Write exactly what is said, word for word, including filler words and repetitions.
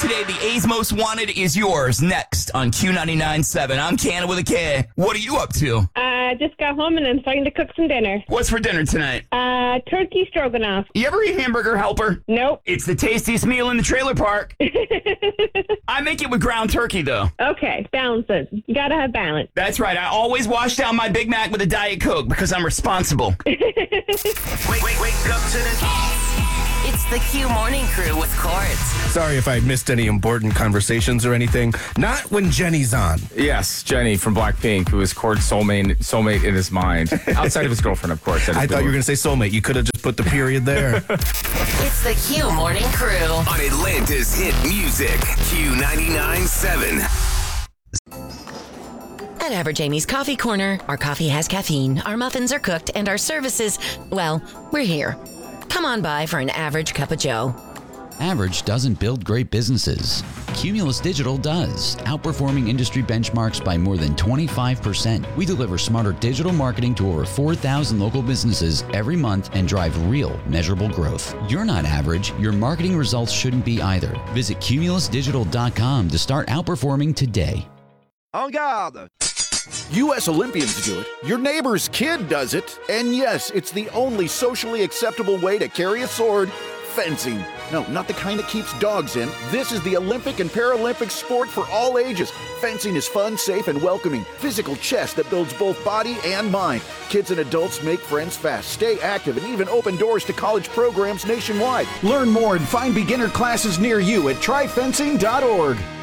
today, the A's Most Wanted is yours. Next on Q ninety-nine point seven. I'm Cannon with a K. What are you up to? I uh, just got home and I'm starting to cook some dinner. What's for dinner tonight? Uh, turkey stroganoff. You ever eat Hamburger Helper? Nope. It's the tastiest meal in the trailer park. I make it with ground turkey, though. Okay, balance it. You gotta have balance. That's right. I always wash down my Big Mac with a Diet Coke because I'm responsible. Wake, wake, wake up to the... It's the Q Morning Crew with Court. Sorry if I missed any important conversations or anything. Not when Jenny's on. Yes, Jenny from Blackpink, who is Court's soulmate, soulmate in his mind. Outside of his girlfriend, of course. I thought you were going to say soulmate. You could have just put the period there. It's the Q Morning Crew. On Atlanta's hit music, Q ninety-nine point seven. At Average Amy's Coffee Corner, our coffee has caffeine, our muffins are cooked, and our services, well, we're here. Come on by for an average cup of joe. Average doesn't build great businesses. Cumulus Digital does, outperforming industry benchmarks by more than twenty-five percent. We deliver smarter digital marketing to over four thousand local businesses every month and drive real, measurable growth. You're not average. Your marketing results shouldn't be either. Visit cumulus digital dot com to start outperforming today. En garde! U S Olympians do it, your neighbor's kid does it, and yes, it's the only socially acceptable way to carry a sword, fencing. No, not the kind that keeps dogs in. This is the Olympic and Paralympic sport for all ages. Fencing is fun, safe, and welcoming. Physical chess that builds both body and mind. Kids and adults make friends fast, stay active, and even open doors to college programs nationwide. Learn more and find beginner classes near you at try fencing dot org.